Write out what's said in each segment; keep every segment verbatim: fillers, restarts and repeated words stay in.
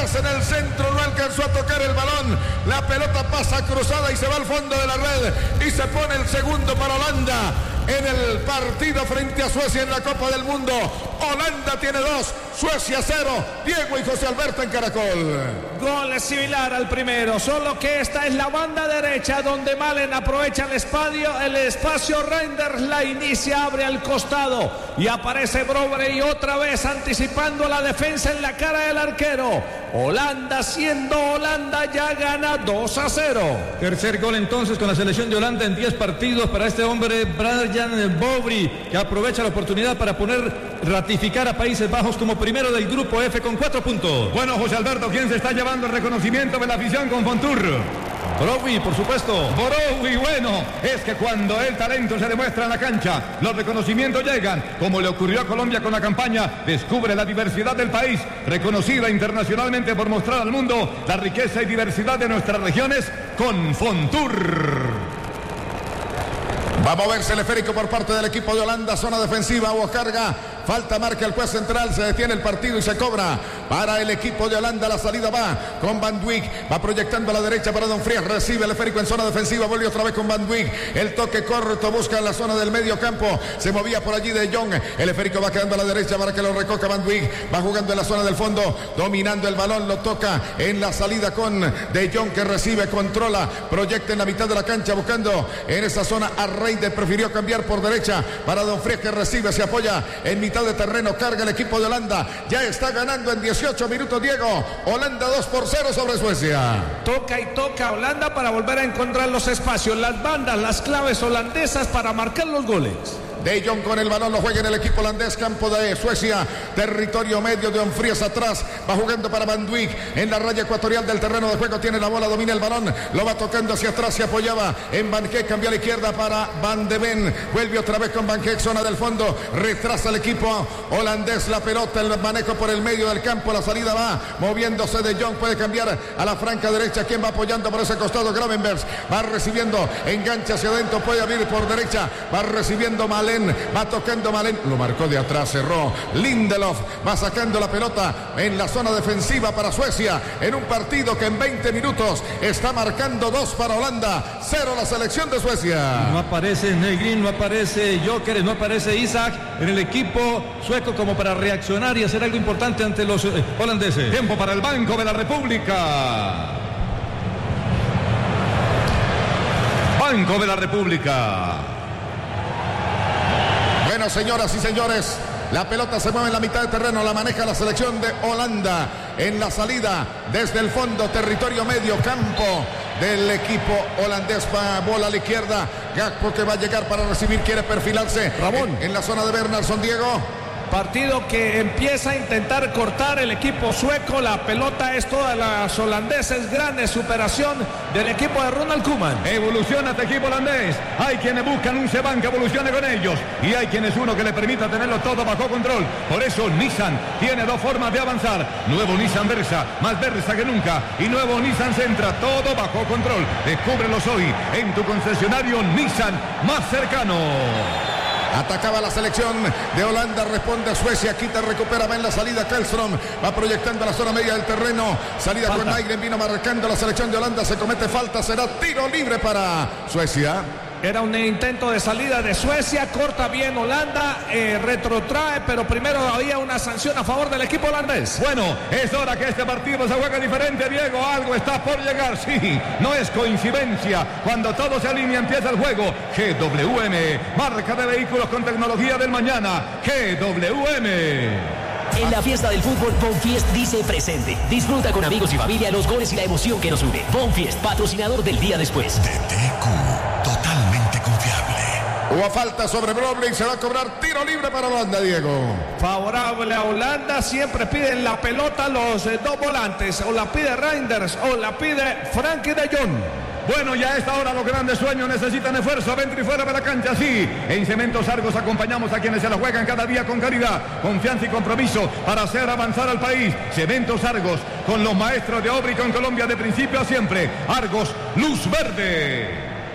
atrás en el centro, no alcanzó a tocar el balón. La pelota pasa cruzada y se va al fondo de la red. Y se pone el segundo para Holanda en el partido frente a Suecia en la Copa del Mundo. Holanda tiene dos, Suecia cero. Diego y José Alberto en Caracol. Gol es similar al primero, solo que esta es la banda derecha donde Malen aprovecha el espacio, el espacio. Reinders la inicia, abre al costado y aparece Brobre y otra vez anticipando la defensa en la cara del arquero. Holanda, siendo Holanda, ya gana dos a cero. Tercer gol entonces con la selección de Holanda en diez partidos para este hombre Brian Brobre, que aprovecha la oportunidad para poner ratificar a Países Bajos como primero del grupo F con cuatro puntos. Bueno, José Alberto, ¿quién se está llevando el reconocimiento de la afición con Fontour? Browe, por supuesto. Browe, bueno, es que cuando el talento se demuestra en la cancha, los reconocimientos llegan, como le ocurrió a Colombia con la campaña Descubre la diversidad del país, reconocida internacionalmente por mostrar al mundo la riqueza y diversidad de nuestras regiones con Fontour. Va a moverse el esférico por parte del equipo de Holanda, zona defensiva, hubo carga, falta, marca el juez central, se detiene el partido y se cobra para el equipo de Holanda. La salida va con Van Dijk, va proyectando a la derecha para Don Fries, recibe el esférico en zona defensiva, vuelve otra vez con Van Dijk, el toque corto, busca en la zona del medio campo, se movía por allí De Jong, el esférico va quedando a la derecha para que lo recoja Van Dijk, va jugando en la zona del fondo, dominando el balón, lo toca en la salida con De Jong, que recibe, controla, proyecta en la mitad de la cancha, buscando en esa zona a Reinders, prefirió cambiar por derecha para Don Fries, que recibe, se apoya en mitad de terreno, carga el equipo de Holanda, ya está ganando en dieciocho minutos, Diego. Holanda dos por cero sobre Suecia. Toca y toca Holanda para volver a encontrar los espacios, las bandas, las claves holandesas para marcar los goles. De Jong con el balón, lo juega en el equipo holandés, campo de Suecia, territorio medio de Don Fries atrás, va jugando para Van Dijk en la raya ecuatorial del terreno de juego, tiene la bola, domina el balón, lo va tocando hacia atrás, se apoyaba en Van Dijk, cambia a la izquierda para Van de Ven, vuelve otra vez con Van Dijk, zona del fondo, retrasa el equipo holandés, la pelota, el manejo por el medio del campo, la salida va moviéndose De Jong, puede cambiar a la franca derecha, quien va apoyando por ese costado, Gravenberch, va recibiendo, engancha hacia adentro, puede abrir por derecha, va recibiendo Malen, va tocando Malen, lo marcó de atrás, cerró Lindelof, va sacando la pelota en la zona defensiva para Suecia, en un partido que en veinte minutos está marcando dos para Holanda, cero la selección de Suecia. No aparece Negrin, no aparece Joker, no aparece Isaac en el equipo sueco como para reaccionar y hacer algo importante ante los eh, holandeses. Tiempo para el Banco de la República. Banco de la República. Bueno, señoras y señores, la pelota se mueve en la mitad de terreno, la maneja la selección de Holanda en la salida desde el fondo, territorio medio campo del equipo holandés, va bola a la izquierda, Gakpo que va a llegar para recibir, quiere perfilarse Ramón en, en la zona de Bernardsson, Diego. Partido que empieza a intentar cortar el equipo sueco, la pelota es toda las holandeses, gran superación del equipo de Ronald Koeman. Evoluciona este equipo holandés, hay quienes buscan un Seban que evolucione con ellos y hay quienes uno que le permita tenerlo todo bajo control, por eso Nissan tiene dos formas de avanzar, nuevo Nissan Versa, más Versa que nunca, y nuevo Nissan Sentra, todo bajo control, descúbrelos hoy en tu concesionario Nissan más cercano. Atacaba la selección de Holanda, responde Suecia, quita, recupera, va en la salida Källström, va proyectando la zona media del terreno, salida falta. Con Nygren, vino marcando la selección de Holanda, se comete falta, será tiro libre para Suecia. Era un intento de salida de Suecia, corta bien Holanda, eh, retrotrae, pero primero había una sanción a favor del equipo holandés. Bueno, es hora que este partido se juegue diferente, Diego, algo está por llegar, sí, no es coincidencia, cuando todo se alinea empieza el juego. G W M, marca de vehículos con tecnología del mañana, G W M. En la fiesta del fútbol, Bonfiest dice presente. Disfruta con amigos y familia los goles y la emoción que nos une. Bonfiest, patrocinador del día después. D T Q, totalmente confiable. Hubo falta sobre Brobley, se va a cobrar tiro libre para Holanda, Diego. Favorable a Holanda, siempre piden la pelota los eh, dos volantes, o la pide Reinders o la pide Frankie de Jong. Bueno, ya a esta hora los grandes sueños necesitan esfuerzo dentro y fuera de la cancha, sí. En Cementos Argos acompañamos a quienes se la juegan cada día con calidad, confianza y compromiso para hacer avanzar al país. Cementos Argos, con los maestros de obra y con Colombia de principio a siempre. Argos, luz verde.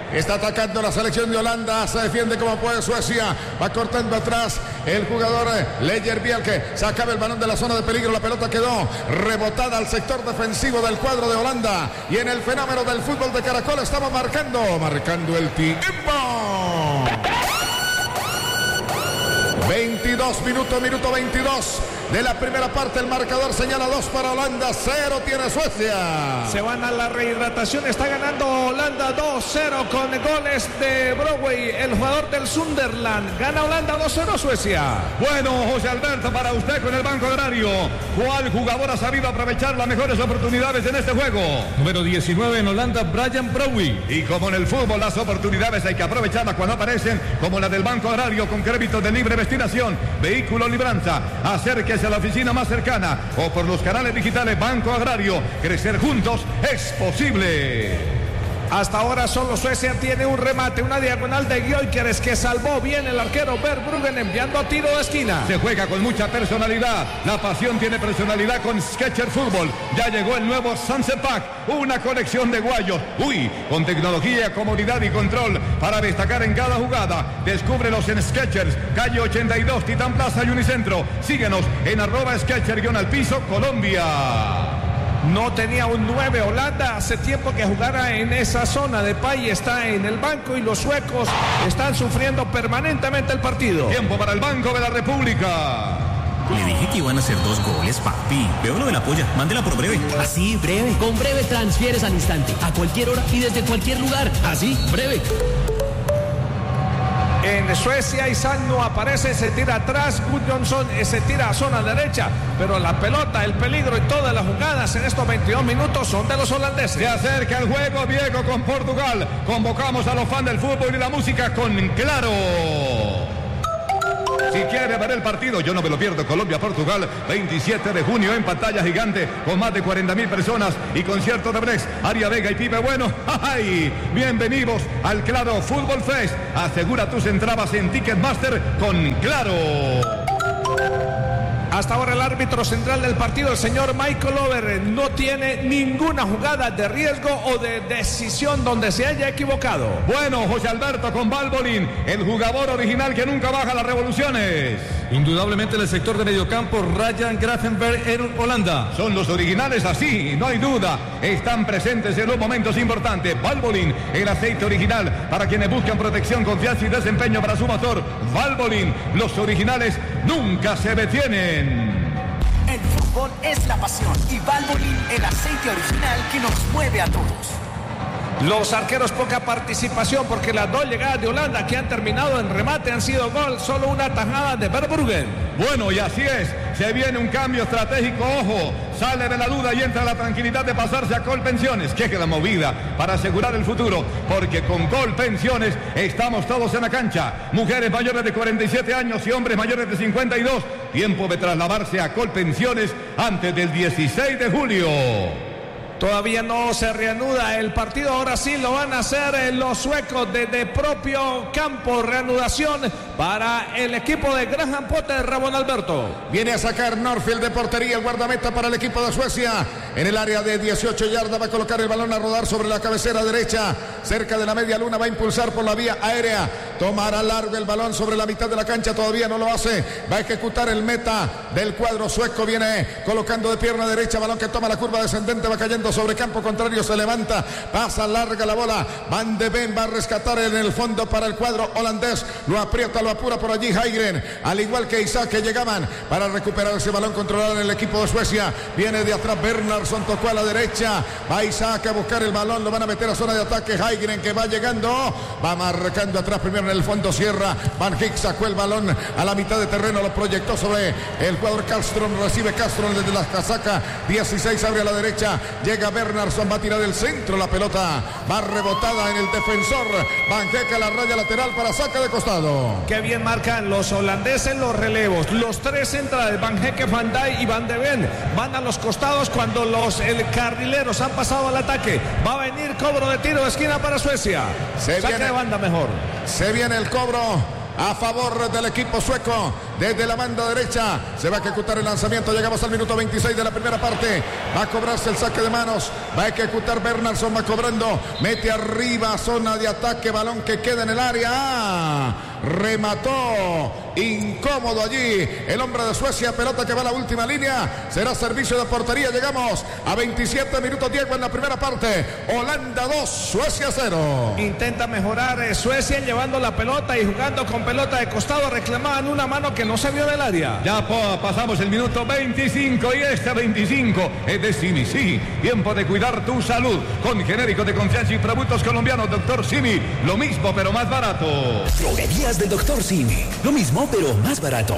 Está atacando la selección de Holanda. Se defiende como puede Suecia. Va cortando atrás el jugador Leyer Bielke. Sacaba el balón de la zona de peligro. La pelota quedó rebotada al sector defensivo del cuadro de Holanda. Y en el fenómeno del fútbol de Caracol estamos marcando. Marcando el tiempo. veintidós minutos, minuto veintidós de la primera parte. El marcador señala dos para Holanda, cero tiene Suecia. Se van a la rehidratación. Está ganando Holanda dos cero con goles de Broadway, el jugador del Sunderland. Gana Holanda dos cero Suecia. Bueno, José Alberto, para usted con el Banco Agrario, ¿cuál jugador ha sabido aprovechar las mejores oportunidades en este juego? Número diecinueve en Holanda, Brian Broadway. Y como en el fútbol, las oportunidades hay que aprovecharlas cuando aparecen, como la del Banco Agrario con crédito de libre destinación, vehículo libranza. Acérquese a la oficina más cercana o por los canales digitales Banco Agrario. Crecer juntos es posible. Hasta ahora solo Suecia tiene un remate, una diagonal de Gyökeres que salvó bien el arquero Verbruggen enviando tiro de esquina. Se juega con mucha personalidad. La pasión tiene personalidad con Sketcher Fútbol. Ya llegó el nuevo Sunset Pack, una colección de guayos. Uy, con tecnología, comodidad y control para destacar en cada jugada. Descúbrelos en Sketchers, calle ochenta y dos, Titán Plaza y Unicentro. Síguenos en arroba Sketcher-al piso Colombia. No tenía un nueve Holanda, hace tiempo que jugara en esa zona. Depay está en el banco y los suecos están sufriendo permanentemente el partido. Tiempo para el Banco de la República. Le dije que iban a hacer dos goles, papi. Veo lo de la polla, mándela por breve. Así, breve. Con Breve transfieres al instante, a cualquier hora y desde cualquier lugar. Así, breve. En Suecia, Isaac no aparece, se tira atrás, Gudjonsson se tira a zona derecha, pero la pelota, el peligro y todas las jugadas en estos veintidós minutos son de los holandeses. Se acerca el juego, Diego, con Portugal. Convocamos a los fans del fútbol y la música con Claro. Si quiere ver el partido, yo no me lo pierdo. Colombia-Portugal, veintisiete de junio en pantalla gigante con más de cuarenta mil personas y concierto de Brex, Aria Vega y Pipe Bueno. ¡Ay! Bienvenidos al Claro Fútbol Fest. Asegura tus entradas en Ticketmaster con Claro. Hasta ahora el árbitro central del partido, el señor Michael Over, no tiene ninguna jugada de riesgo o de decisión donde se haya equivocado. Bueno, José Alberto con Valbolín, el jugador original que nunca baja las revoluciones. Indudablemente en el sector de mediocampo, Ryan Gravenberch en Holanda. Son los originales así, no hay duda. Están presentes en los momentos importantes. Valbolín, el aceite original para quienes buscan protección, confianza y desempeño para su motor. Valbolín, los originales nunca se detienen. El fútbol es la pasión y Valvoline, el aceite original que nos mueve a todos. Los arqueros poca participación porque las dos llegadas de Holanda que han terminado en remate han sido gol, solo una tajada de Verbruggen. Bueno, y así es, se viene un cambio estratégico, ojo, sale de la duda y entra la tranquilidad de pasarse a Colpensiones, que queda movida para asegurar el futuro, porque con Colpensiones estamos todos en la cancha, mujeres mayores de cuarenta y siete años y hombres mayores de cincuenta y dos, tiempo de trasladarse a Colpensiones antes del dieciséis de julio. Todavía no se reanuda el partido, ahora sí lo van a hacer los suecos desde propio campo. Reanudación para el equipo de Graham Potter, Ramón Alberto. Viene a sacar Norfield de portería, el guardameta para el equipo de Suecia. En el área de dieciocho yardas va a colocar el balón a rodar sobre la cabecera derecha, cerca de la media luna, va a impulsar por la vía aérea. Tomará largo el balón sobre la mitad de la cancha, todavía no lo hace. Va a ejecutar el meta del cuadro sueco, viene colocando de pierna derecha, balón que toma la curva descendente, va cayendo sobre campo contrario, se levanta, pasa larga la bola. Van de Ven va a rescatar en el fondo para el cuadro holandés, lo aprieta, lo apura por allí Heigren, al igual que Isaac, que llegaban para recuperar ese balón controlado en el equipo de Suecia. Viene de atrás Bernardsson, tocó a la derecha, va Isaac a buscar el balón, lo van a meter a zona de ataque. Heigren que va llegando, va marcando atrás primero en el fondo, cierra Van Gijk, sacó el balón a la mitad de terreno, lo proyectó sobre el cuadro Castro, recibe Castro desde la casaca dieciséis, abre a la derecha, llega Bernardsson, va a tirar el centro, la pelota va rebotada en el defensor Van Gijk a la raya lateral para saca de costado. Qué bien marcan los holandeses los relevos, los tres centrales, Van Gijk, Van Dijk y Van de Ven van a los costados cuando los el carrileros han pasado al ataque. Va a venir cobro de tiro de esquina para Suecia. Se Saque viene, de banda mejor. Se viene el cobro a favor del equipo sueco. desde la banda derecha. Se va a ejecutar el lanzamiento. Llegamos al minuto veintiséis de la primera parte. Va a cobrarse el saque de manos. Va a ejecutar Bernardsson. Va cobrando. Mete arriba. Zona de ataque. Balón que queda en el área. Ah, remató. Incómodo allí. El hombre de Suecia. Pelota que va a la última línea. Será servicio de portería. Llegamos a veintisiete minutos, Diego, en la primera parte. Holanda dos, Suecia cero. Intenta mejorar eh, Suecia llevando la pelota y jugando con pelota de costado. Reclamaban una mano que no se vio del área. Ya pasamos el minuto veinticinco y este veinticinco es de Simi. Sí, tiempo de cuidar tu salud con genérico de confianza y productos colombianos Doctor Simi. Lo mismo pero más barato. Droguerías del Doctor Simi. Lo mismo pero más barato.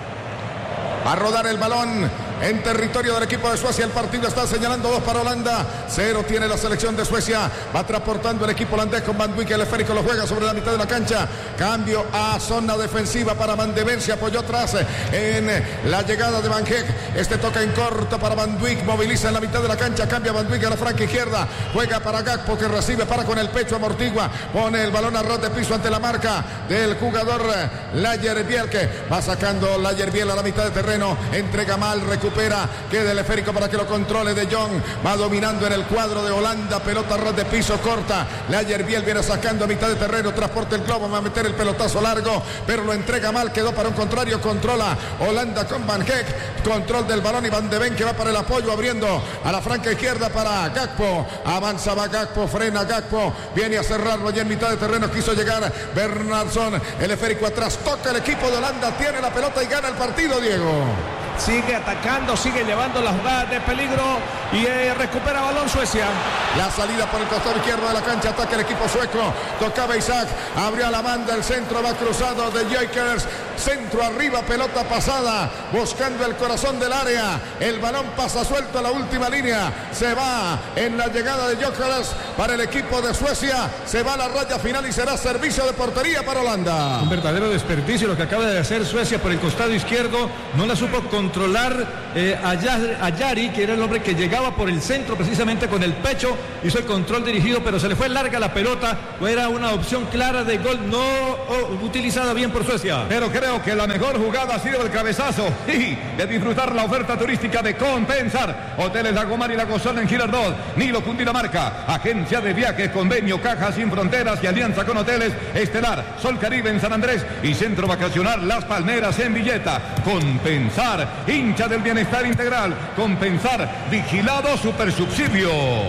A rodar el balón en territorio del equipo de Suecia. El partido está señalando dos para Holanda. Cero tiene la selección de Suecia. Va transportando el equipo holandés con Van Dijk. El esférico lo juega sobre la mitad de la cancha. Cambio a zona defensiva para Van de Ven. Se apoyó atrás en la llegada de Van Heek. Este toca en corto para Van Dijk. Moviliza en la mitad de la cancha. Cambia Van Dijk a la franca izquierda. Juega para Gakpo que recibe. Para con el pecho. Amortigua. Pone el balón a ras de piso ante la marca del jugador Lagerbielke, que va sacando Lagerbielke a la mitad de terreno. Entrega mal. Recupera, queda el esférico para que lo controle De Jong, va dominando en el cuadro de Holanda, pelota ras de piso corta, Lagerbielke viene sacando a mitad de terreno, transporta el globo, va a meter el pelotazo largo, pero lo entrega mal, quedó para un contrario, controla Holanda con Van Heek, control del balón y Van de Ven que va para el apoyo, abriendo a la franca izquierda para Gakpo, avanza va Gakpo, frena Gakpo, viene a cerrarlo ya en mitad de terreno, quiso llegar Bernardsson, el esférico atrás, toca el equipo de Holanda, tiene la pelota y gana el partido, Diego. Sigue atacando, sigue llevando las jugadas de peligro y eh, recupera balón Suecia. La salida por el costado izquierdo de la cancha, ataca el equipo sueco. Tocaba Isaac, abrió la banda, el centro va cruzado de Gyökeres. Centro arriba, pelota pasada, buscando el corazón del área. El balón pasa suelto a la última línea. Se va en la llegada de Gyökeres para el equipo de Suecia. Se va a la raya final y será servicio de portería para Holanda. Un verdadero desperdicio lo que acaba de hacer Suecia por el costado izquierdo. No la supo controlar eh, a, Yar, a Yari, que era el hombre que llegaba por el centro precisamente con el pecho. Hizo el control dirigido, pero se le fue larga la pelota. Era una opción clara de gol, no oh, utilizada bien por Suecia. Pero creo que la mejor jugada ha sido el cabezazo y de disfrutar la oferta turística de Compensar. Hoteles Lagomar y Lagosón en Girardot, Nilo Cundinamarca, agencia de viajes, convenio, Caja Sin Fronteras y alianza con hoteles Estelar, Sol Caribe en San Andrés y Centro Vacacional Las Palmeras en Villeta. Compensar, hincha del bienestar integral. Compensar, vigilado Supersubsidio.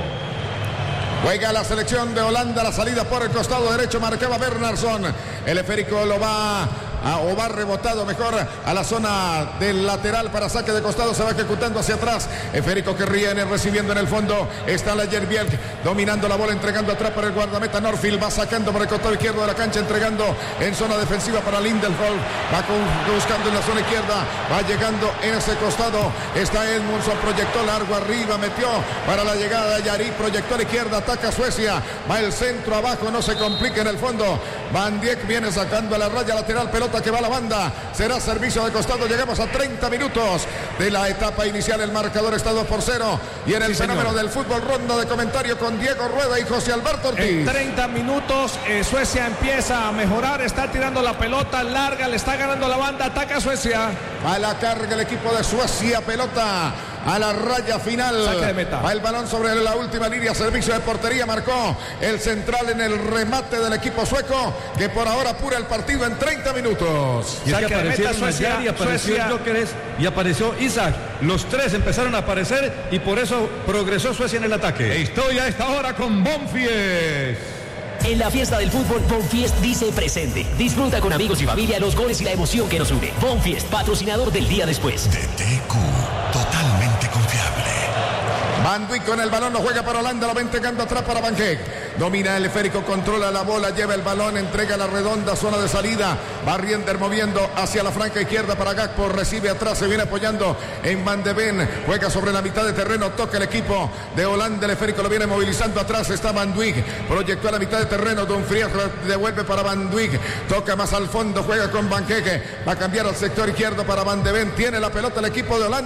Juega la selección de Holanda, la salida por el costado derecho, marcaba Bernardsson. El esférico lo va a, o va rebotado mejor a la zona del lateral para saque de costado, se va ejecutando hacia atrás. Esférico que viene recibiendo en el fondo, está Lagerbielke dominando la bola, entregando atrás para el guardameta Norfield, va sacando por el costado izquierdo de la cancha, entregando en zona defensiva para Lindelöf, va con, buscando en la zona izquierda, va llegando en ese costado, está Edmundsson, proyectó largo arriba, metió para la llegada de Yari, proyectó a la izquierda, ataca Suecia, va el centro abajo, no se complica en el fondo. Van Dijk viene sacando a la raya lateral, pelota que va a la banda, será servicio de costado. Llegamos a treinta minutos de la etapa inicial, el marcador está dos por cero y en el sí, fenómeno del fútbol, ronda de comentario con Diego Rueda y José Alberto Ortiz. En treinta minutos eh, Suecia empieza a mejorar, está tirando la pelota larga, le está ganando la banda, ataca Suecia. A la carga el equipo de Suecia, pelota a la raya final. Saque de meta. Va el balón sobre la última línea, servicio de portería, marcó el central en el remate del equipo sueco, que por ahora apura el partido en treinta minutos. Y es que aparecieron Suecia, y apareció Gyökeres y apareció Isaac. Los tres empezaron a aparecer y por eso progresó Suecia en el ataque. Estoy a esta hora con Bonfies. En la fiesta del fútbol, Bonfiest dice presente. Disfruta con amigos y familia los goles y la emoción que nos une. Bonfiest, patrocinador del día después. D T Q, totalmente confiable. Van Dijk con el balón, lo juega para Holanda, lo va entregando atrás para Van Heek. Domina el esférico, controla la bola, lleva el balón, entrega la redonda, zona de salida. Va Riender moviendo hacia la franca izquierda para Gakpo, recibe atrás, se viene apoyando en Van de Ven. Juega sobre la mitad de terreno, toca el equipo de Holanda, el esférico lo viene movilizando atrás, está Van Dijk. Proyectó a la mitad de terreno, Dumfries devuelve para Van Dijk. Toca más al fondo, juega con Van Heek. Va a cambiar al sector izquierdo para Van de Ven. Tiene la pelota el equipo de Holanda.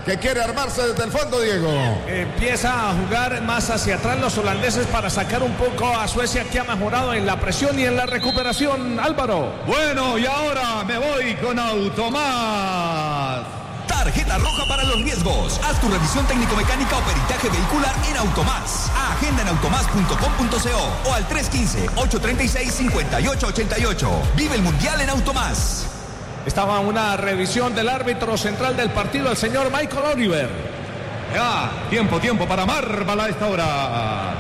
que quiere armarse desde el fondo, Diego. Empieza a jugar más hacia atrás los holandeses para sacar un poco a Suecia, que ha mejorado en la presión y en la recuperación, Álvaro. Bueno, y ahora me voy con Automás. Tarjeta roja para los riesgos. Haz tu revisión técnico-mecánica o peritaje vehicular en Automás. Agenda en automás punto com punto co o al tres uno cinco, ocho tres seis, cinco ocho ocho ocho. Vive el Mundial en Automás. Estaba una revisión del árbitro central del partido, el señor Michael Oliver. Ya, tiempo, tiempo para Marval a esta hora.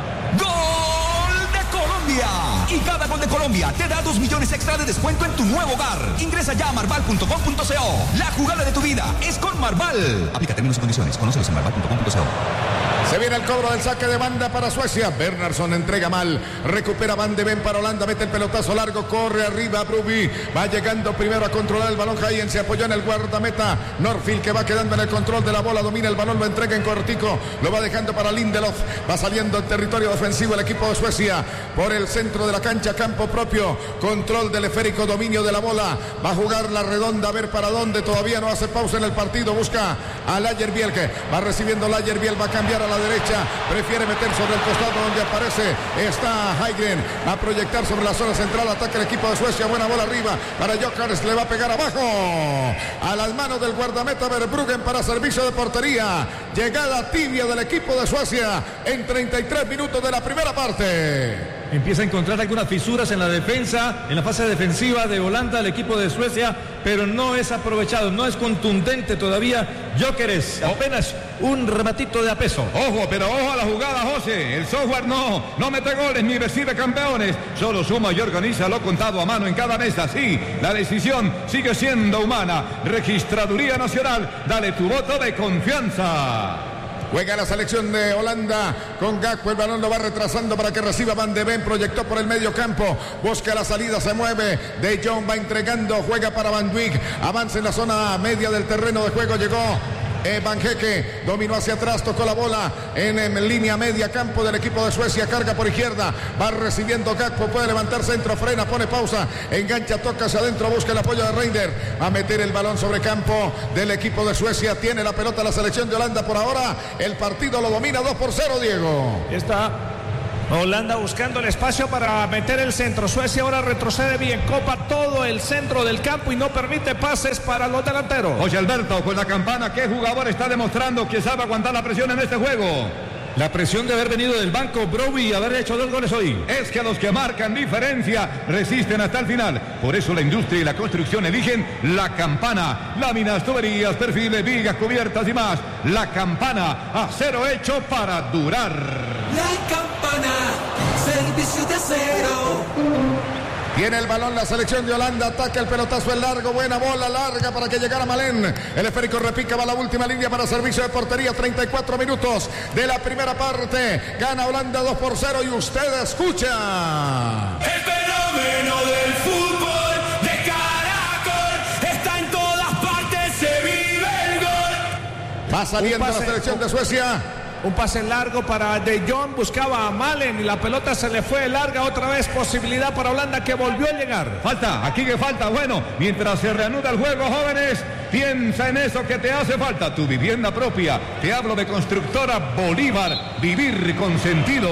¡Gol de Colombia! Y cada gol de Colombia te da dos millones extra de descuento en tu nuevo hogar. Ingresa ya a marval punto com punto co. La jugada de tu vida es con Marval. Aplica términos y condiciones. Conócelos en marval punto com punto co. Se viene el cobro del saque de banda para Suecia. Bernardsson entrega mal. Recupera Van de Ven para Holanda. Mete el pelotazo largo. Corre arriba Brobbey. Va llegando primero a controlar el balón. Hayen se apoyó en el guardameta Norfield, que va quedando en el control de la bola. Domina el balón. Lo entrega en cortico. Lo va dejando para Lindelof. Va saliendo en territorio defensivo el equipo de Suecia. Por el centro de la cancha. Campo propio. Control del esférico. Dominio de la bola. Va a jugar la redonda. A ver para dónde. Todavía no hace pausa en el partido. Busca a Lagerbielke, que va recibiendo Lagerbielke. Va a cambiar a la derecha, prefiere meter sobre el costado donde aparece, está Hygren, va a proyectar sobre la zona central, ataca el equipo de Suecia, buena bola arriba para Gyökeres, le va a pegar abajo, a las manos del guardameta Verbruggen para servicio de portería, llegada tibia del equipo de Suecia en treinta y tres minutos de la primera parte. Empieza a encontrar algunas fisuras en la defensa, en la fase defensiva de Holanda, el equipo de Suecia, pero no es aprovechado, no es contundente todavía. Gyökeres, apenas un rematito de a peso. Ojo, pero ojo a la jugada, José. El software no, no mete goles ni recibe campeones. Solo suma y organiza lo contado a mano en cada mesa. Sí, la decisión sigue siendo humana. Registraduría Nacional, dale tu voto de confianza. Juega la selección de Holanda con Gakpo, el balón lo va retrasando para que reciba Van de Ven, proyectó por el medio campo, busca la salida, se mueve, De Jong va entregando, juega para Van Dijk, avanza en la zona media del terreno de juego, llegó Eh, Van Hecke, dominó hacia atrás, tocó la bola en, en línea media, campo del equipo de Suecia, carga por izquierda, va recibiendo Gakpo, puede levantar centro, frena, pone pausa, engancha, toca hacia adentro, busca el apoyo de Reinders, va a meter el balón sobre campo del equipo de Suecia, tiene la pelota la selección de Holanda por ahora, el partido lo domina dos por cero, Diego. Está Holanda buscando el espacio para meter el centro. Suecia ahora retrocede bien, copa todo el centro del campo y no permite pases para los delanteros. José Alberto, con la campana, ¿qué jugador está demostrando que sabe aguantar la presión en este juego? La presión de haber venido del banco, Brobbey, y haber hecho dos goles hoy. Es que los que marcan diferencia resisten hasta el final. Por eso la industria y la construcción eligen la campana. Láminas, tuberías, perfiles, vigas, cubiertas y más. La campana, acero hecho para durar. La campana, servicio de acero. Tiene el balón la selección de Holanda, ataca el pelotazo en largo, buena bola larga para que llegara Malen. El esférico repica, va a la última línea para servicio de portería, treinta y cuatro minutos de la primera parte. Gana Holanda dos por cero y usted escucha. El fenómeno del fútbol de Caracol está en todas partes, se vive el gol. Va saliendo la selección de Suecia. Un pase largo para De Jong, buscaba a Malen y la pelota se le fue larga, otra vez posibilidad para Holanda que volvió a llegar. Falta, aquí que falta, bueno, mientras se reanuda el juego, jóvenes, piensa en eso que te hace falta, tu vivienda propia. Te hablo de Constructora Bolívar, vivir con sentido.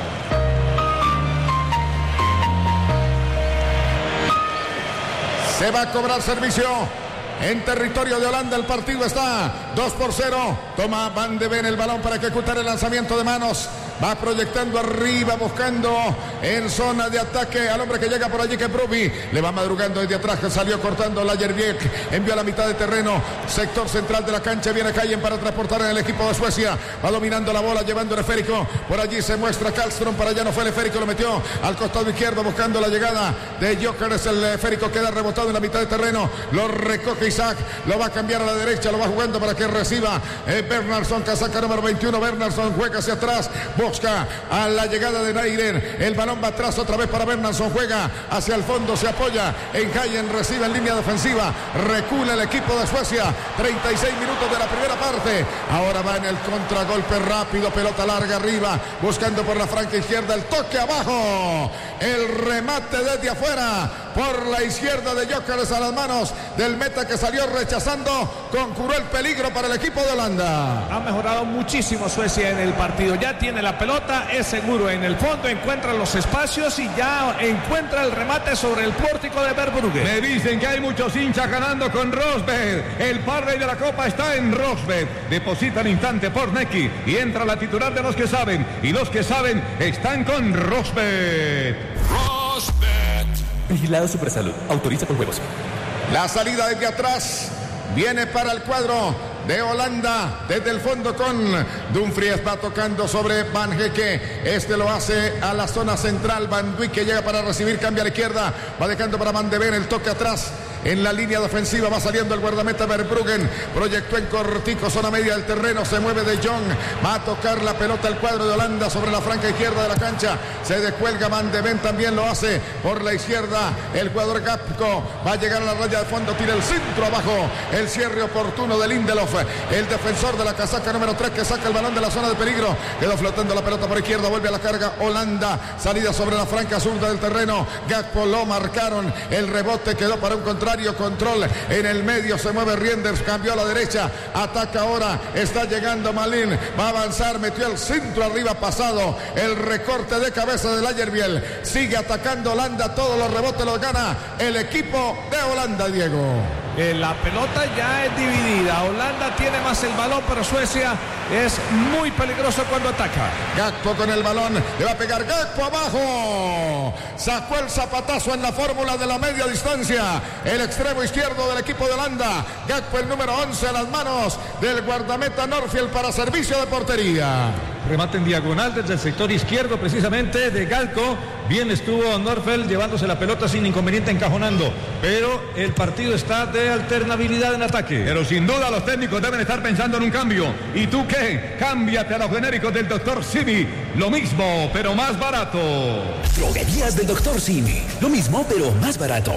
Se va a cobrar servicio. En territorio de Holanda el partido está dos por cero. Toma Van de Ven el balón para ejecutar el lanzamiento de manos. Va proyectando arriba, buscando en zona de ataque al hombre que llega por allí, que es Brobbey. Le va madrugando desde atrás, que salió cortando Lagerbielke. Envió a la mitad de terreno, sector central de la cancha. Viene Hayen para transportar en el equipo de Suecia. Va dominando la bola, llevando el esférico. Por allí se muestra Karlström, para allá no fue el esférico, lo metió al costado izquierdo, buscando la llegada de Gyökeres. El esférico queda rebotado en la mitad de terreno. Lo recoge Isaac, lo va a cambiar a la derecha, lo va jugando para que reciba eh, Bernardsson, casaca número veintiuno. Bernardsson juega hacia atrás, busca a la llegada de Nair, el balón va atrás otra vez para Bernardsson, juega hacia el fondo, se apoya en Hayen, recibe en línea defensiva, recula el equipo de Suecia, treinta y seis minutos de la primera parte, ahora va en el contragolpe rápido, pelota larga arriba, buscando por la franca izquierda, el toque abajo, el remate desde afuera, por la izquierda de Gyökeres a las manos del meta que salió rechazando con cruel peligro para el equipo de Holanda. Ha mejorado muchísimo Suecia en el partido. Ya tiene la pelota, es seguro en el fondo, encuentra los espacios y ya encuentra el remate sobre el pórtico de Verbrugge. Me dicen que hay muchos hinchas ganando con Rosberg. El parley de la Copa está en Rosberg. Deposita al instante por Neki y entra la titular de los que saben. Y los que saben están con Rosberg. Rosberg. Vigilado Supersalud. Autoriza con juegos. La salida desde atrás viene para el cuadro de Holanda desde el fondo con Dumfries, va tocando sobre Van Hecke, este lo hace a la zona central. Van Dijk que llega para recibir, cambia a la izquierda, va dejando para Van de Ven, el toque atrás en la línea defensiva, va saliendo el guardameta Verbruggen, proyectó en cortico, zona media del terreno, se mueve De Jong, va a tocar la pelota al cuadro de Holanda sobre la franca izquierda de la cancha, se descuelga Van de Ven, también lo hace por la izquierda el jugador Gakpo, va a llegar a la raya de fondo, tira el centro abajo, el cierre oportuno de Lindelof, el defensor de la casaca número tres que saca el balón de la zona de peligro, quedó flotando la pelota por izquierda, vuelve a la carga Holanda, salida sobre la franca zurda del terreno, Gakpo lo marcaron, el rebote quedó para un contrario, control en el medio, se mueve Reinders, cambió a la derecha, ataca ahora, está llegando Malin, va a avanzar, metió el centro arriba pasado, el recorte de cabeza del Ayerbiel, sigue atacando Holanda, todos los rebotes los gana el equipo de Holanda, Diego. Eh, la pelota ya es dividida, Holanda tiene más el balón, pero Suecia es muy peligroso cuando ataca. Gakpo con el balón, le va a pegar Gakpo abajo, sacó el zapatazo en la fórmula de la media distancia, el extremo izquierdo del equipo de Holanda, Gakpo el número once a las manos del guardameta Norfield para servicio de portería. Remate en diagonal desde el sector izquierdo precisamente de Galco. Bien estuvo Norfeld llevándose la pelota sin inconveniente, encajonando. Pero el partido está de alternabilidad en ataque. Pero sin duda los técnicos deben estar pensando en un cambio. ¿Y tú qué? Cámbiate a los genéricos del doctor Simi. Lo mismo, pero más barato. Droguerías del doctor Simi. Lo mismo, pero más barato.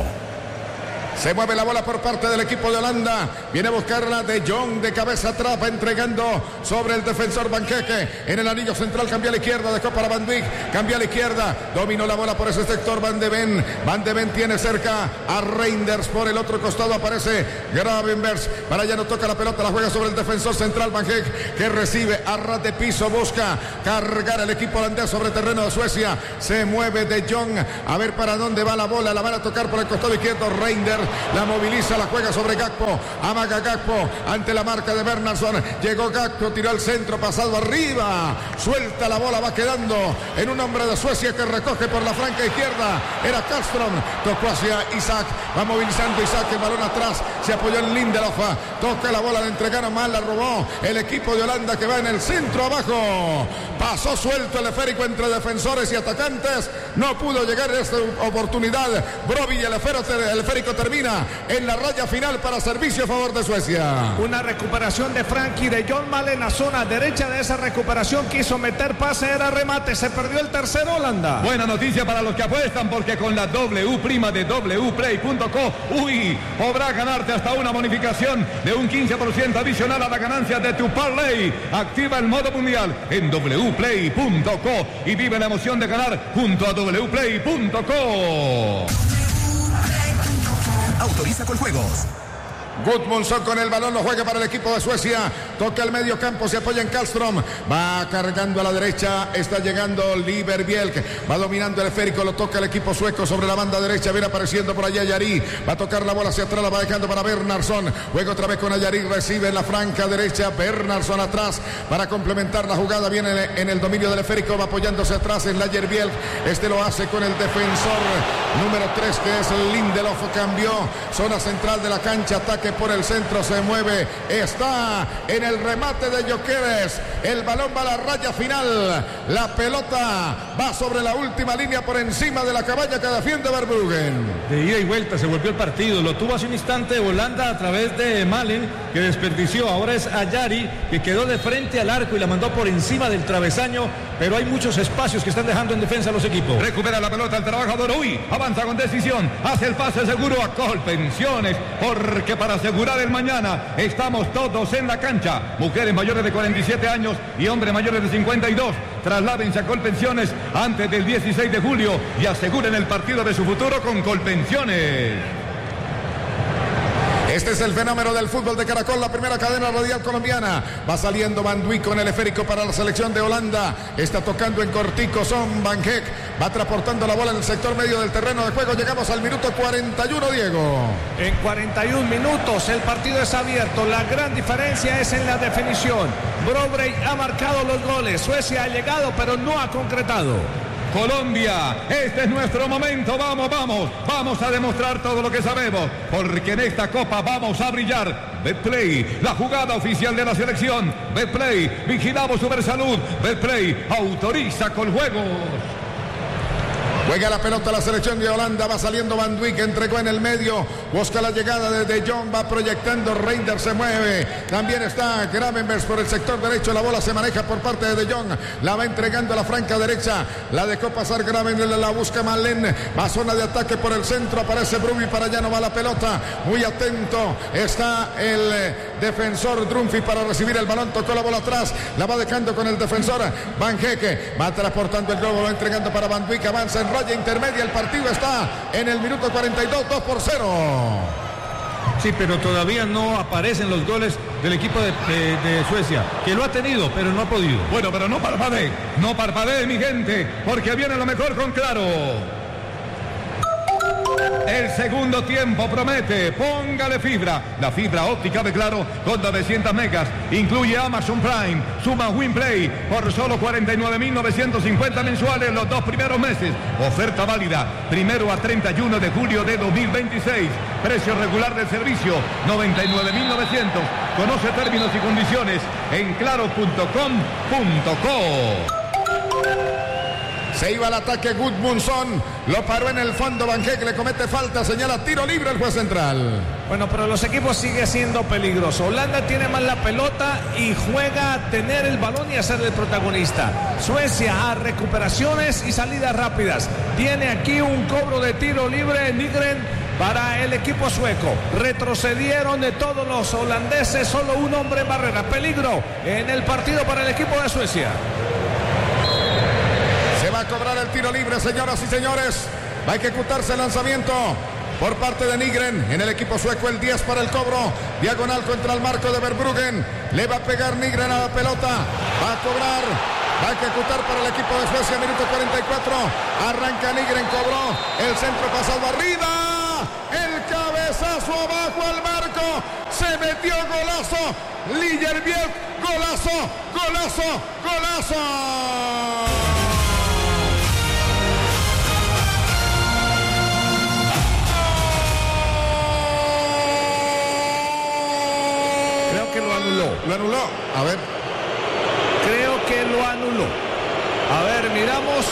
Se mueve la bola por parte del equipo de Holanda. Viene a buscarla De Jong de cabeza atrás, va entregando sobre el defensor Van Hecke. En el anillo central cambia a la izquierda, dejó para Van Dijk, cambia a la izquierda, dominó la bola por ese sector Van de Ven. Van de Ven tiene cerca a Reinders, por el otro costado aparece Gravenbergs. Para allá no toca la pelota, la juega sobre el defensor central Van Hecke, que recibe a ras de piso, busca cargar el equipo holandés sobre terreno de Suecia. Se mueve De Jong, a ver para dónde va la bola, la van a tocar por el costado izquierdo Reinders. La moviliza, la juega sobre Gakpo, amaga Gakpo ante la marca de Bernardsson, llegó Gakpo, tiró al centro, pasado arriba, suelta la bola, va quedando en un hombre de Suecia que recoge por la franca izquierda, era Karlström, tocó hacia Isaac, va movilizando Isaac, el balón atrás, se apoyó en Lindelof, toca la bola, le entregaron mal, la robó el equipo de Holanda que va en el centro abajo, pasó suelto el esférico entre defensores y atacantes, no pudo llegar a esta oportunidad, Broby y el esférico termina en la raya final para servicio a favor de Suecia. Una recuperación de Frankie de John Mal en la zona derecha de esa recuperación, quiso meter pase, era remate, se perdió el tercero Holanda. Buena noticia para los que apuestan, porque con la W prima de w play punto co, uy, podrás ganarte hasta una bonificación de un quince por ciento adicional a la ganancia de tu parlay. Activa el modo mundial en w play punto co y vive la emoción de ganar junto a w play punto co. Autoriza con juegos. Gudmundsson con el balón, lo juega para el equipo de Suecia, toca el medio campo, se apoya en Karlström, va cargando a la derecha, está llegando Liberbielk, va dominando el esférico, lo toca el equipo sueco sobre la banda derecha, viene apareciendo por allá Ayari, va a tocar la bola hacia atrás, la va dejando para Bernardsson, juega otra vez con Ayari, recibe en la franca derecha, Bernardsson atrás para complementar la jugada, viene en el dominio del esférico, va apoyándose atrás en Ayerbielk, este lo hace con el defensor número tres que es Lindelof, cambió, zona central de la cancha, ataque por el centro, se mueve, está en el remate de Gyökeres, el balón va a la raya final, la pelota va sobre la última línea por encima de la cabaña que defiende Verbruggen. De ida y vuelta se volvió el partido, lo tuvo hace un instante Holanda a través de Malen, que desperdició, ahora es Ayari, que quedó de frente al arco y la mandó por encima del travesaño, pero hay muchos espacios que están dejando en defensa los equipos. Recupera la pelota el trabajador, uy, avanza con decisión, hace el pase seguro a Colpensiones, porque para asegurar el mañana. Estamos todos en la cancha. Mujeres mayores de cuarenta y siete años y hombres mayores de cincuenta y dos. Trasládense a Colpensiones antes del dieciséis de julio y aseguren el partido de su futuro con Colpensiones. Este es el fenómeno del fútbol de Caracol, la primera cadena radial colombiana. Va saliendo Van con el esférico para la selección de Holanda. Está tocando en cortico Son Van Heek. Va transportando la bola en el sector medio del terreno de juego. Llegamos al minuto cuarenta y uno, Diego. En cuarenta y un minutos el partido es abierto. La gran diferencia es en la definición. Brobrey ha marcado los goles. Suecia ha llegado pero no ha concretado. Colombia, este es nuestro momento, vamos, vamos, vamos a demostrar todo lo que sabemos, porque en esta copa vamos a brillar. Betplay, la jugada oficial de la selección. Betplay, vigilamos Supersalud. Betplay, autoriza con juegos. Juega la pelota la selección de Holanda, va saliendo Van Dijk, entregó en el medio, busca la llegada de De Jong, va proyectando, Reinders se mueve, también está Gravenbergs por el sector derecho, la bola se maneja por parte de De Jong, la va entregando a la franca derecha, la dejó pasar Gravenbergs, la busca Malen, va zona de ataque por el centro, aparece Bruby, para allá no va la pelota, muy atento, está el eh, defensor Drumfi para recibir el balón, tocó la bola atrás, la va dejando con el defensor Van Heek, va transportando el globo, va entregando para Van Dijk, avanza en raya intermedia, el partido está en el minuto cuarenta y dos, dos por cero. Sí, pero todavía no aparecen los goles del equipo de, de, de Suecia, que lo ha tenido, pero no ha podido. Bueno, pero no parpadee, no parpadee, mi gente, porque viene lo mejor con Claro. El segundo tiempo promete, póngale fibra. La fibra óptica de Claro con novecientos megas. Incluye Amazon Prime, suma WinPlay por solo cuarenta y nueve mil novecientos cincuenta mensuales los dos primeros meses. Oferta válida primero a treinta y uno de julio de dos mil veintiséis. Precio regular del servicio noventa y nueve mil novecientos. Conoce términos y condiciones en claro punto com punto co. Se iba al ataque Gudmundsson, lo paró en el fondo Van Heek, le comete falta, señala tiro libre el juez central. Bueno, pero los equipos siguen siendo peligrosos. Holanda tiene más la pelota y juega a tener el balón y a ser el protagonista. Suecia a recuperaciones y salidas rápidas. Tiene aquí un cobro de tiro libre Nygren para el equipo sueco. Retrocedieron de todos los holandeses, solo un hombre en barrera. Peligro en el partido para el equipo de Suecia. Se va a cobrar el tiro libre, señoras y señores. Va a ejecutarse el lanzamiento por parte de Nygren. En el equipo sueco el diez para el cobro. Diagonal contra el marco de Verbruggen. Le va a pegar Nygren a la pelota. Va a cobrar. Va a ejecutar para el equipo de Suecia. Minuto cuarenta y cuatro. Arranca Nygren, cobró. El centro pasado arriba. El cabezazo abajo al marco. Se metió, golazo. Lijerbiel. Golazo. Golazo. Golazo. Lo anuló. Lo anuló. A ver. Creo que lo anuló. A ver, miramos.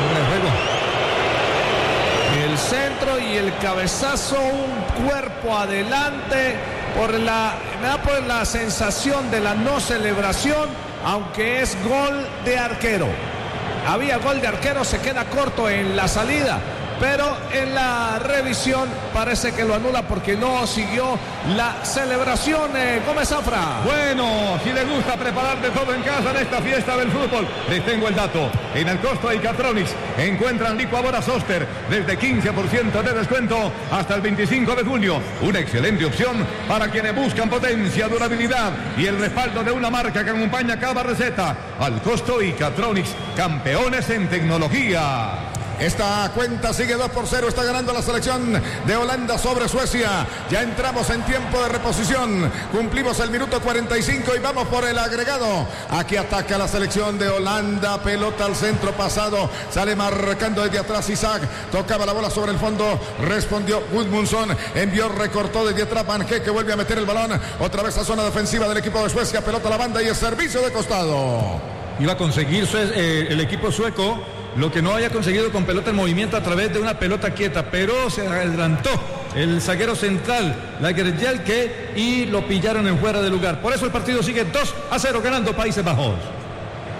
El centro y el cabezazo, un cuerpo adelante. Por la, me da por la sensación de la no celebración, aunque es gol de arquero. Había gol de arquero, se queda corto en la salida. Pero en la revisión parece que lo anula porque no siguió la celebración. eh, Gómez Zafra. Bueno, si le gusta preparar de todo en casa en esta fiesta del fútbol, les tengo el dato. En el costo de Icatronics encuentran licuadoras Oster desde quince por ciento de descuento hasta el veinticinco de julio. Una excelente opción para quienes buscan potencia, durabilidad y el respaldo de una marca que acompaña cada receta. Al costo Icatronics, campeones en tecnología. Esta cuenta sigue dos por cero, está ganando la selección de Holanda sobre Suecia. Ya entramos en tiempo de reposición, cumplimos el minuto cuarenta y cinco y vamos por el agregado. Aquí ataca la selección de Holanda, pelota al centro pasado, sale marcando desde atrás Isaac, tocaba la bola sobre el fondo, respondió Gudmundsson, envió, recortó desde atrás Van Heek, que vuelve a meter el balón, otra vez a zona defensiva del equipo de Suecia, pelota a la banda y el servicio de costado. Iba a conseguir eh, el equipo sueco lo que no haya conseguido con pelota en movimiento a través de una pelota quieta, pero se adelantó el zaguero central, Lagerbielke, y lo pillaron en fuera de lugar. Por eso el partido sigue dos a cero ganando Países Bajos.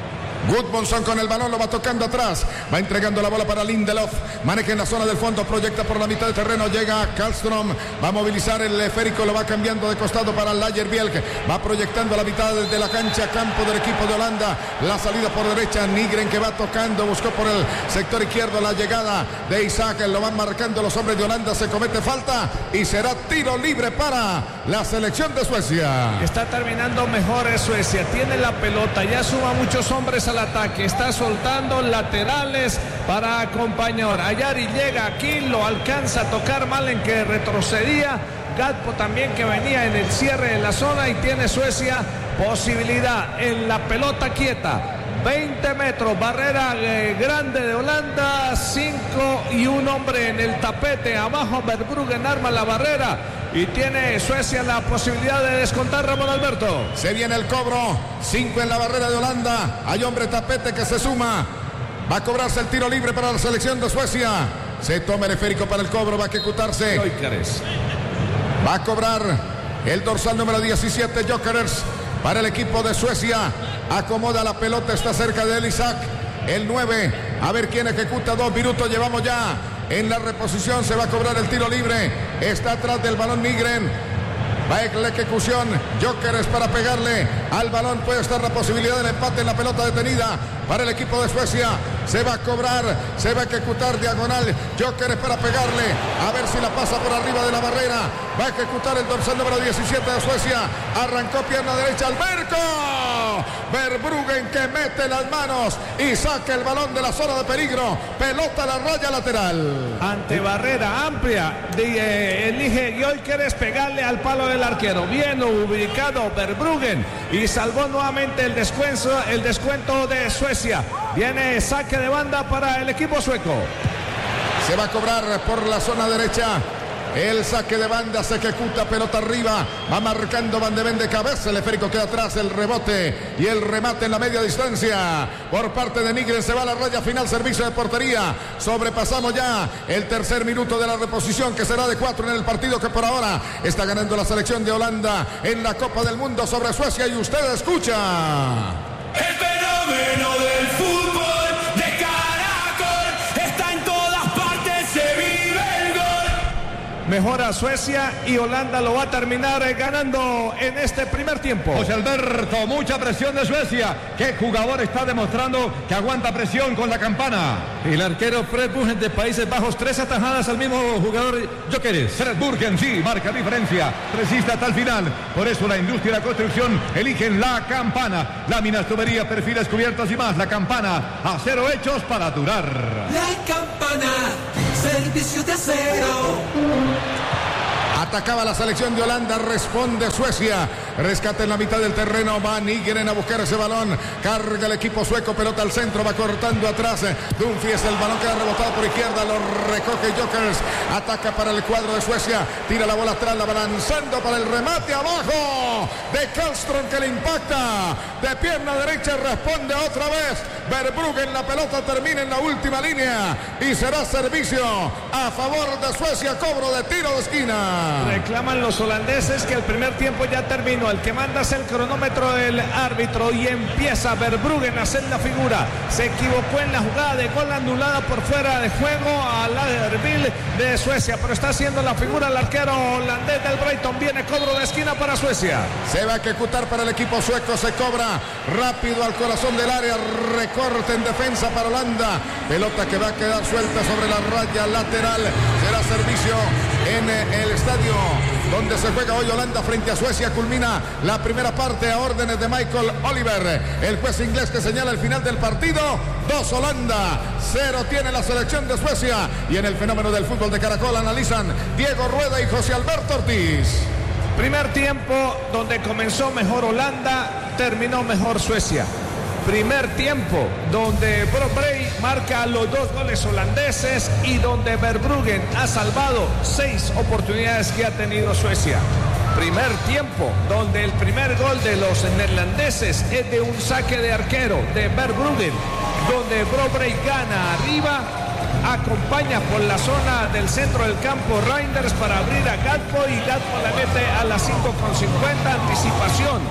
Gudmundsson con el balón, lo va tocando atrás, va entregando la bola para Lindelof, maneja en la zona del fondo, proyecta por la mitad del terreno, llega Karlström, va a movilizar el esférico, lo va cambiando de costado para Lagerbielke, va proyectando a la mitad de la cancha, campo del equipo de Holanda, la salida por derecha, Nygren que va tocando, buscó por el sector izquierdo la llegada de Isaac, lo van marcando los hombres de Holanda, se comete falta y será tiro libre para la selección de Suecia. Está terminando mejor Suecia, tiene la pelota, ya suma muchos hombres al ataque, está soltando laterales para acompañar. Ayari llega aquí, lo alcanza a tocar mal en que retrocedía. Gatpo también que venía en el cierre de la zona y tiene Suecia posibilidad en la pelota quieta. veinte metros, barrera eh, grande de Holanda, cinco y un hombre en el tapete, abajo Verbruggen arma la barrera y tiene Suecia la posibilidad de descontar. Ramón Alberto. Se viene el cobro, cinco en la barrera de Holanda, hay hombre tapete que se suma, va a cobrarse el tiro libre para la selección de Suecia, se toma el esférico para el cobro, va a ejecutarse, va a cobrar el dorsal número diecisiete, Gyökeres. Para el equipo de Suecia, acomoda la pelota, está cerca de él Isaac, el nueve, a ver quién ejecuta, dos minutos llevamos ya en la reposición, se va a cobrar el tiro libre, está atrás del balón Nygren, va a la ejecución, Gyökeres para pegarle al balón, puede estar la posibilidad del empate en la pelota detenida para el equipo de Suecia, se va a cobrar, se va a ejecutar diagonal, Gyökeres para pegarle, a ver si la pasa por arriba de la barrera, va a ejecutar el dorsal número diecisiete de Suecia, arrancó pierna derecha al Berco, Verbruggen que mete las manos y saca el balón de la zona de peligro, pelota a la raya lateral. Ante barrera amplia, de, eh, elige Gyökeres pegarle al palo del arquero, bien ubicado Verbruggen y salvó nuevamente el descuento, el descuento de Suecia. Viene saque de banda para el equipo sueco. Se va a cobrar por la zona derecha. El saque de banda se ejecuta, pelota arriba, va marcando Van de Ven de cabeza, el esférico queda atrás, el rebote y el remate en la media distancia por parte de Nygren, se va a la raya final, servicio de portería, sobrepasamos ya el tercer minuto de la reposición que será de cuatro en el partido que por ahora está ganando la selección de Holanda en la Copa del Mundo sobre Suecia y usted escucha. El fenómeno del fútbol. Mejora Suecia y Holanda lo va a terminar ganando en este primer tiempo. José Alberto, mucha presión de Suecia. ¿Qué jugador está demostrando que aguanta presión con la campana? El arquero Fred Burgen de Países Bajos, tres atajadas al mismo jugador Gyökeres. Fred Burgen, sí, marca diferencia, resiste hasta el final. Por eso la industria y la construcción eligen la campana. Láminas, tuberías, perfiles cubiertos y más. La campana, acero hechos para durar. La campana, servicio de acero. Atacaba la selección de Holanda, responde Suecia, rescate en la mitad del terreno, va Nygren a buscar ese balón, carga el equipo sueco, pelota al centro, va cortando atrás, Dumfries, el balón queda rebotado por izquierda, lo recoge Gyökeres, ataca para el cuadro de Suecia, tira la bola atrás, la va lanzando para el remate abajo de Karlström que le impacta, de pierna derecha responde otra vez, Verbruggen, la pelota termina en la última línea y será servicio a favor de Suecia, cobro de tiro de esquina. Reclaman los holandeses que el primer tiempo ya terminó. El que manda es el cronómetro del árbitro y empieza Verbruggen a hacer la figura. Se equivocó en la jugada de gol anulada por fuera de juego a Lagerbielke de Suecia, pero está haciendo la figura el arquero holandés del Brighton. Viene cobro de esquina para Suecia. Se va a ejecutar para el equipo sueco. Se cobra rápido al corazón del área. Recorte en defensa para Holanda. Pelota que va a quedar suelta sobre la raya lateral. Será servicio en el estadio donde se juega hoy Holanda frente a Suecia. Culmina la primera parte a órdenes de Michael Oliver, el juez inglés que señala el final del partido. Dos Holanda, cero tiene la selección de Suecia. Y en el fenómeno del fútbol de Caracol analizan Diego Rueda y José Alberto Ortiz. Primer tiempo donde comenzó mejor Holanda, terminó mejor Suecia. Primer tiempo donde Brobrey marca los dos goles holandeses y donde Verbruggen ha salvado seis oportunidades que ha tenido Suecia. Primer tiempo donde el primer gol de los neerlandeses es de un saque de arquero de Verbruggen, donde Brobrey gana arriba, acompaña por la zona del centro del campo Reinders para abrir a Gatpo y Gatpo la mete a las cinco con cincuenta, anticipación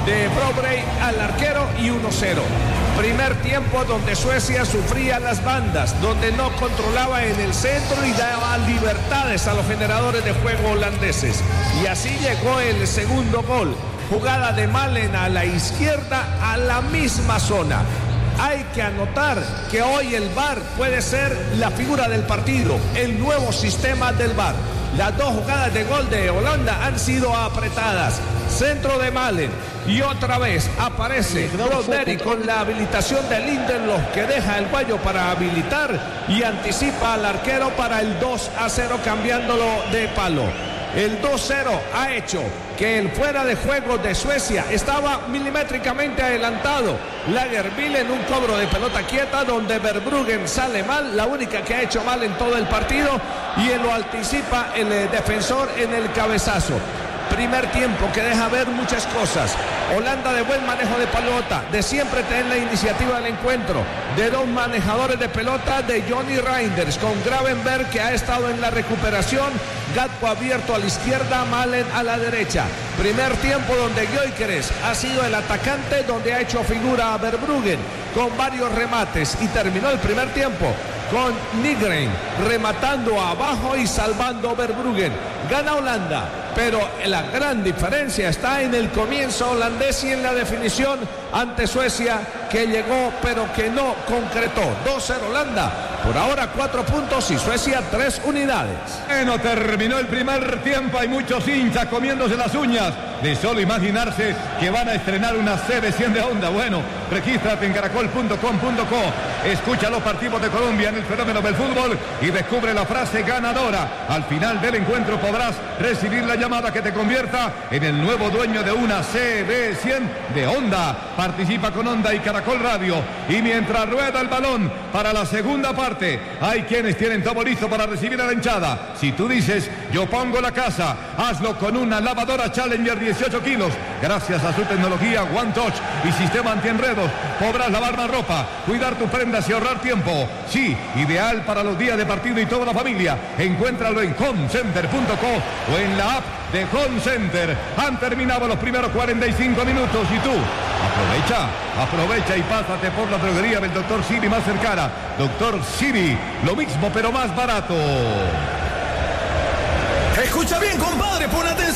de Brobrey al arquero y uno cero. Primer tiempo donde Suecia sufría las bandas, donde no controlaba en el centro y daba libertades a los generadores de juego holandeses. Y así llegó el segundo gol. Jugada de Malen a la izquierda, a la misma zona. Hay que anotar que hoy el V A R puede ser la figura del partido, el nuevo sistema del V A R. Las dos jugadas de gol de Holanda han sido apretadas. Centro de Malen y otra vez aparece Broderi con la habilitación de Lindelof, que deja el guayo para habilitar y anticipa al arquero para el dos a cero, cambiándolo de palo. El dos cero ha hecho que el fuera de juego de Suecia estaba milimétricamente adelantado. Lagerbielke en un cobro de pelota quieta donde Verbruggen sale mal, la única que ha hecho mal en todo el partido, y él lo anticipa el eh, defensor en el cabezazo. Primer tiempo que deja ver muchas cosas. Holanda de buen manejo de pelota, de siempre tener la iniciativa del encuentro, de dos manejadores de pelota, de Johnny Reinders con Gravenberg, que ha estado en la recuperación, Gatpo abierto a la izquierda, Malen a la derecha. Primer tiempo donde Gyökeres ha sido el atacante, donde ha hecho figura a Verbruggen con varios remates, y terminó el primer tiempo con Nygren rematando abajo y salvando Verbruggen. Gana Holanda, pero la gran diferencia está en el comienzo holandés y en la definición ante Suecia, que llegó pero que no concretó. dos cero Holanda, por ahora cuatro puntos, y Suecia tres unidades. Bueno, terminó el primer tiempo, hay muchos hinchas comiéndose las uñas de solo imaginarse que van a estrenar una C B cien de Honda. Bueno, regístrate en caracol punto com punto co, escucha los partidos de Colombia en el fenómeno del fútbol y descubre la frase ganadora. Al final del encuentro podrás recibir la llamada que te convierta en el nuevo dueño de una C B cien de Honda. Participa con Honda y Caracol Radio, y mientras rueda el balón para la segunda parte, hay quienes tienen todo listo para recibir a la hinchada. Si tú dices, yo pongo la casa, hazlo con una lavadora Challenger dieciocho kilos. Gracias a su tecnología One Touch y sistema antienredos, podrás lavar más ropa, cuidar tus prendas y ahorrar tiempo. Sí, ideal para los días de partido y toda la familia. Encuéntralo en home center punto co o en la app de Home Center. Han terminado los primeros cuarenta y cinco minutos y tú aprovecha, aprovecha y pásate por la droguería del doctor Siri más cercana. doctor Siri, lo mismo pero más barato. Escucha bien, compadre, pon atención.